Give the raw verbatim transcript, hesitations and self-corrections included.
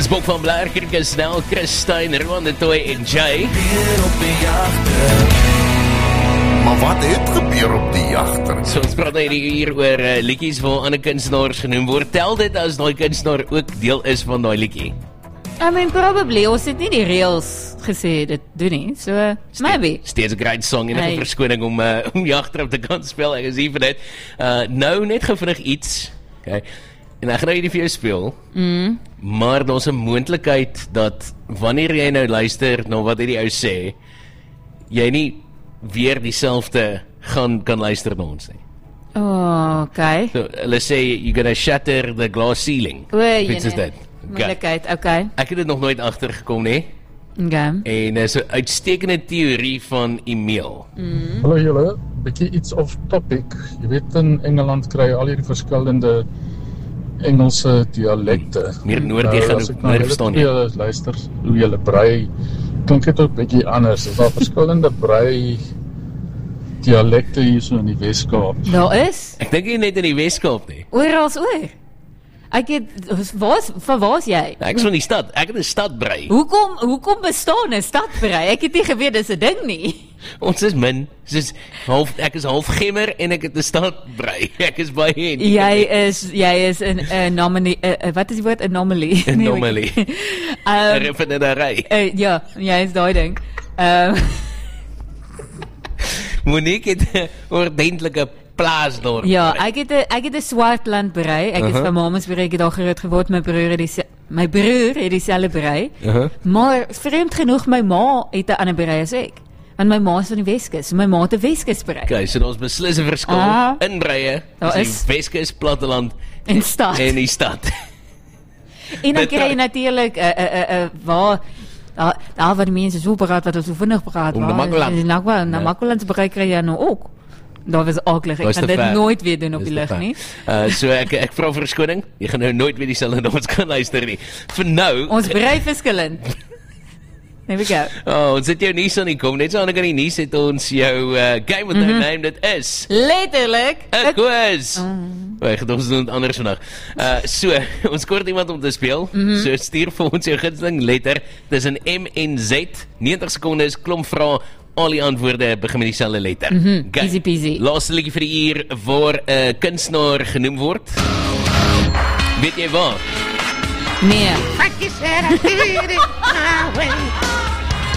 Bok van Blair, Krieke Snel, Christine, Roan de Toy en Jay. Maar wat het gebeur op die jagter? So ons praat hierdie uur oor uh, liedjies waar ander kunstenaars genoem word. Tel dit as daai kunstenaar ook deel is van daai liedjie? I mean, probably, ons het nie die reels gesê dit doen nie, so uh, maybe. Steeds 'n great song en 'n Hey. verskoning om uh, om jagter op te kan speel. Ek is hier vir dit. Uh, nou net gevrig iets. Okay. En ek gaan nou hierdie vir jou speel. Mm. Maar daar's 'n moontlikheid dat wanneer jy nou luister na wat hierdie ou sê, jy nie weer dieselfde gaan kan luister na ons nie. Oh, okay. So, hulle sê you're gonna shatter the glass ceiling. O, Iets is jene. dit. Moontlikheid, okay. Ek het dit nog nooit agtergekom nie. Okay. En is 'n uitstekende teorie van Emil. Mm. Hallo julle, bietjie iets off topic. Jy weet in Engeland kry al hierdie verskillende Engelse dialekte. Meer noordie gaan as ek ook na meer julle verstaan twee nie. luister hoe julle brei, klink dit ook bietjie anders. Is daar verskillende brei dialekte hier so in die Weskaap? Daar is Ek dink nie net in die Weskaap nie. orals oor. Ek het waar's van waar's jy? Ek is van die stad. Ek het 'n stadbrei. Hoekom hoekom bestaan 'n stadbrei? Ek het nie geweet dis 'n ding nie. Ons is min. Soos half ek is half gemmer en ek het 'n stadbrei. Ek is baie en Jy is jy is 'n anomaly. Uh, wat is die woord anomaly? Anomaly. Nee, Er um, is 'n ry. uh, ja, jy is daai ding. Ehm uh, Monique het 'n ordentlike plaasdorp. ja, ek het 'n ek het 'n Swartland brei. Ek is Uh-huh. van Mamasburg, ek het daar groot geword. My broer het die my broer het dieselfde brei. Uh-huh. Maar vreemd genoeg my ma het 'n ander brei as ek. Want my ma is van die Weskus. My ma het 'n Weskus brei. Okay, so daar's beslis 'n verskil Ah. in breie. Daar tussen is. die Weskus platteland En stad. en die stad. En dan Dit- kry jy natuurlik 'n 'n 'n waar daar daar waar die mense so praat wat hulle so vinnig praat. Om Namakwaland. En nou Ja. Namakwaland bereik kry jy nou ook. Daar was aklig. Ek Was gaan te dit ver. nooit weer doen op Dis die te lig ver. nie. Uh so ek ek vra verskoning. Jy gaan nou nooit weer dieselfde na ons kan luister nie. Vir nou. Ons brei verskillend. There we go. Oh, ons het jou nuus aan die kom. Net so aan die nuus het ons jou uh, game with no name. Dit is Letterlik 'n quiz. Mm. Wag, ons doen dit anders vandag. Uh so, ons kort iemand om te speel. Mhm. So stuur vir ons jou gunsteling letter tussen M en Z. negentig sekondes, klomp vrae. Al die antwoorde begin met dieselfde letter. Mhm, Okay. easy peasy. Laaste liedjie vir die uur waar 'n uh, kunstenaar genoem word. Weet jy waar? Nee. Like you said, I did it my way.